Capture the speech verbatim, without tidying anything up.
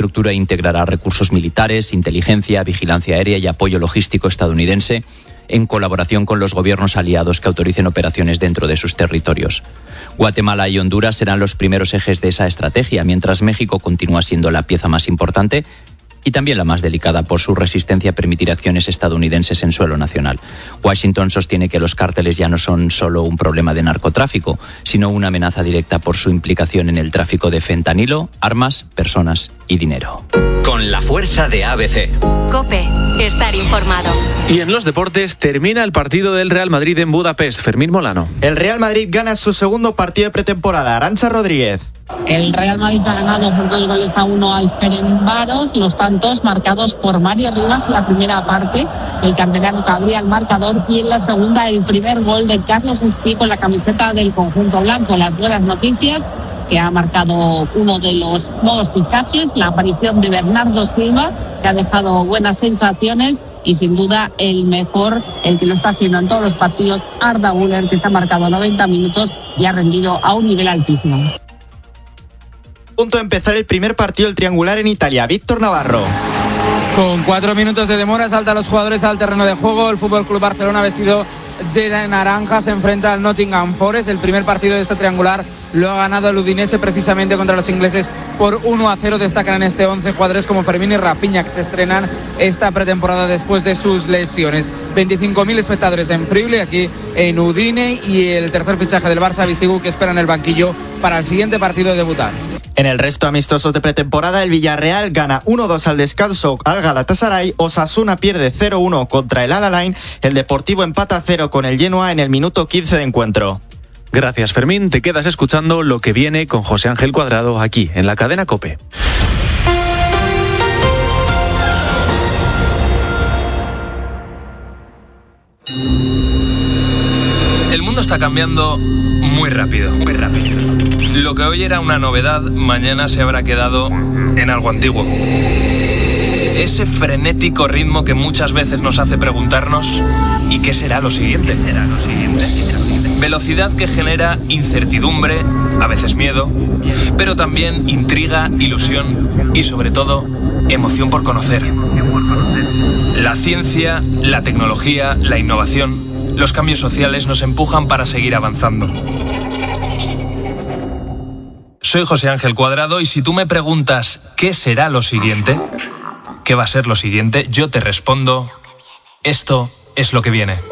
infraestructura integrará recursos militares, inteligencia, vigilancia aérea y apoyo logístico estadounidense en colaboración con los gobiernos aliados que autoricen operaciones dentro de sus territorios. Guatemala y Honduras serán los primeros ejes de esa estrategia, mientras México continúa siendo la pieza más importante y también la más delicada por su resistencia a permitir acciones estadounidenses en suelo nacional. Washington sostiene que los cárteles ya no son solo un problema de narcotráfico, sino una amenaza directa por su implicación en el tráfico de fentanilo, armas, personas y dinero. Con la fuerza de A B C. COPE. Estar informado. Y en los deportes termina el partido del Real Madrid en Budapest. Fermín Molano. El Real Madrid gana su segundo partido de pretemporada. Arantxa Rodríguez. El Real Madrid ha ganado por dos goles a uno al Ferencváros, los tantos marcados por Mario Rivas en la primera parte. El canterano que abría el marcador y en la segunda el primer gol de Carlos Espí con la camiseta del conjunto blanco. Las buenas noticias que ha marcado uno de los nuevos fichajes, la aparición de Bernardo Silva, que ha dejado buenas sensaciones, y sin duda el mejor, el que lo está haciendo en todos los partidos, Arda Güler, que se ha marcado noventa minutos y ha rendido a un nivel altísimo. Punto de empezar el primer partido del triangular en Italia. Víctor Navarro. Con cuatro minutos de demora saltan los jugadores al terreno de juego. El Fútbol Club Barcelona, vestido de naranja, se enfrenta al Nottingham Forest. El primer partido de este triangular lo ha ganado el Udinese precisamente contra los ingleses por uno a cero. Destacan en este once jugadores como Fermín y Rafinha, que se estrenan esta pretemporada después de sus lesiones. veinticinco mil espectadores en Friuli, aquí en Udine, y el tercer fichaje del Barça, Bisigu, que espera en el banquillo para el siguiente partido debutar. En el resto amistosos de pretemporada, el Villarreal gana uno dos al descanso al Galatasaray, Osasuna pierde cero uno contra el Al-Alain, el Deportivo empata cero con el Genoa en el minuto quince de encuentro. Gracias, Fermín. Te quedas escuchando lo que viene con José Ángel Cuadrado aquí en la cadena COPE. El mundo está cambiando muy rápido, muy rápido. Lo que hoy era una novedad, mañana se habrá quedado en algo antiguo. Ese frenético ritmo que muchas veces nos hace preguntarnos ¿y qué será lo siguiente? ¿Será lo siguiente? Velocidad que genera incertidumbre, a veces miedo, pero también intriga, ilusión y sobre todo emoción por conocer. La ciencia, la tecnología, la innovación, los cambios sociales nos empujan para seguir avanzando. Soy José Ángel Cuadrado y si tú me preguntas ¿qué será lo siguiente? ¿Qué va a ser lo siguiente? Yo te respondo, esto es lo que viene.